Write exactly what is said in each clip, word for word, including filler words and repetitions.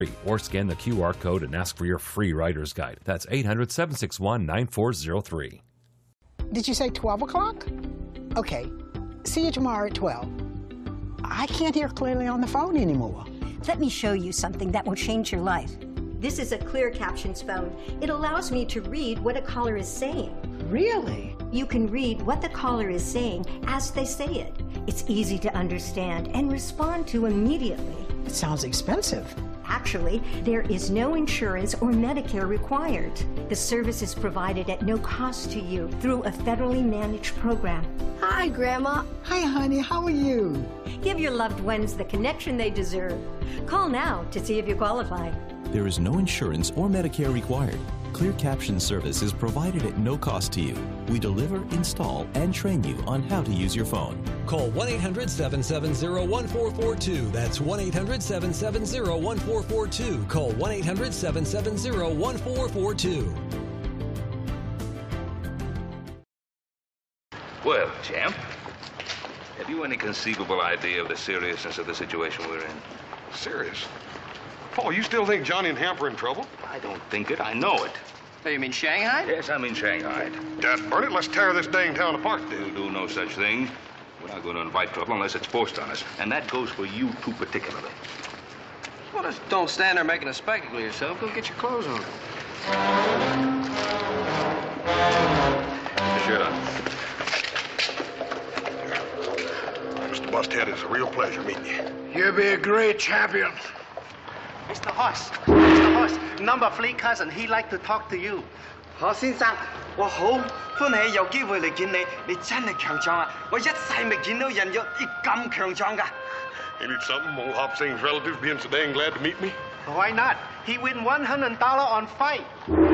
or scan the Q R code and ask for your free writer's guide. That's eight hundred, seven six one, nine four zero three. Did you say twelve o'clock? Okay. See you tomorrow at twelve. I can't hear clearly on the phone anymore. Let me show you something that will change your life. This is a Clear Captions phone. It allows me to read what a caller is saying. Really? You can read what the caller is saying as they say it. It's easy to understand and respond to immediately. It sounds expensive. Actually, there is no insurance or Medicare required. The service is provided at no cost to you through a federally managed program. Hi, Grandma. Hi, honey. How are you? Give your loved ones the connection they deserve. Call now to see if you qualify. There is no insurance or Medicare required. Clear Caption service is provided at no cost to you. We deliver, install, and train you on how to use your phone. Call one eight hundred, seven seven zero, one four four two. That's one eight hundred, seven seven zero, one four four two. Call one eight hundred, seven seven zero, one four four two. Well, champ, have you any conceivable idea of the seriousness of the situation we're in? Serious? Paul, you still think Johnny and Hamp are in trouble? I don't think it. I know it. Oh, you mean Shanghai? Yes, I mean Shanghai. Dad, burn it. Let's tear this dang town apart. We'll do no such thing. We're not going to invite trouble unless it's forced on us. And that goes for you two particularly. Well, just don't stand there making a spectacle of yourself. Go get your clothes on. Your shirt on. Mister Busthead, it's a real pleasure meeting you. You'll be a great champion. Mister Hoss, Mister Hoss, number three cousin, he like to talk to you. 何先生，我好歡喜有機會嚟見你，你真係強壯啊！我一世未見到人有你咁強壯㗎。 Ain't it something, old Hop Sing's relatives being so dang glad to meet me? Why not? He win one hundred dollars on fight.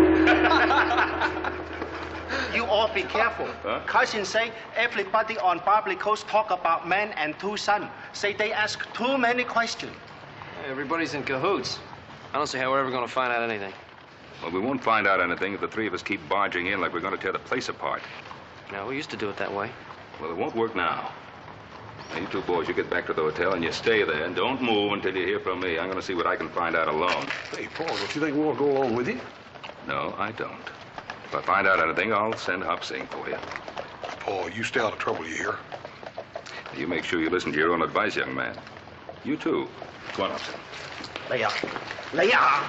You all be careful. Huh? Cousin say everybody on Barbary Coast talk about man and two sons. Say they ask too many questions. Everybody's in cahoots. I don't see how we're ever going to find out anything. Well, we won't find out anything if the three of us keep barging in like we're going to tear the place apart. No, we used to do it that way. Well, it won't work now. Now, you two boys, you get back to the hotel and you stay there and don't move until you hear from me. I'm going to see what I can find out alone. Hey, Paul, don't you think we want to go along with you? No, I don't. If I find out anything, I'll send Hop Sing for you. Paul, you stay out of trouble, you hear? You make sure you listen to your own advice, young man. You too. Come on, Hop Sing. Leia, Leia.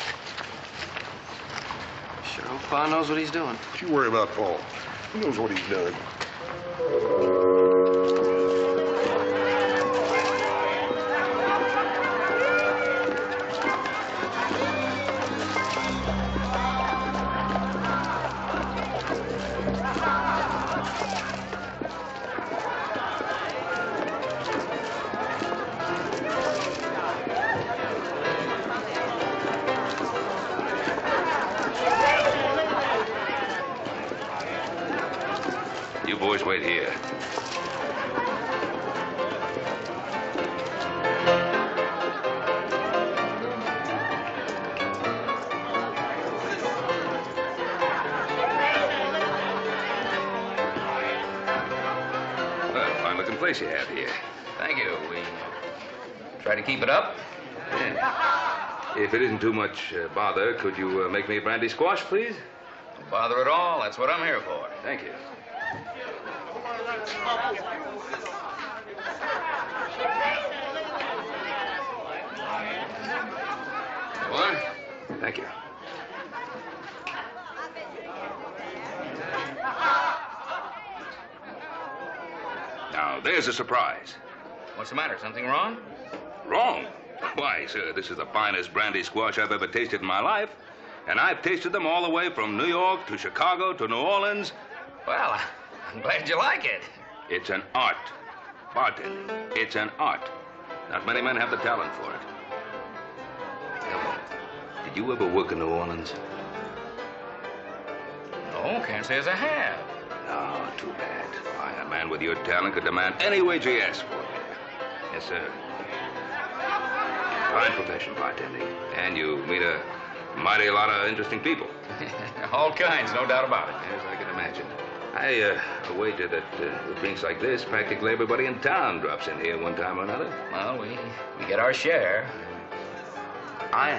Sure hope Pa knows what he's doing. Don't you worry about Paul. He knows what he's done. You boys wait here. Well, fine-looking place you have here. Thank you. We try to keep it up. Yeah. If it isn't too much uh, bother, could you uh, make me a brandy squash, please? No bother at all. That's what I'm here for. Thank you. What? Thank you. Now, there's a surprise. What's the matter? Something wrong? Wrong? Why, sir, this is the finest brandy squash I've ever tasted in my life. And I've tasted them all the way from New York to Chicago to New Orleans. Well, I'm glad you like it. It's an art. Bartending. It's an art. Not many men have the talent for it. Tell me, did you ever work in New Orleans? No, can't say as I have. Oh, too bad. Why, a man with your talent could demand any wage he asked for. Yes, sir. Fine profession, bartending. And you meet a mighty lot of interesting people. All kinds, no doubt about it. Yes, I can imagine. I uh, wager that uh, with drinks like this, practically everybody in town drops in here one time or another. Well, we, we get our share. I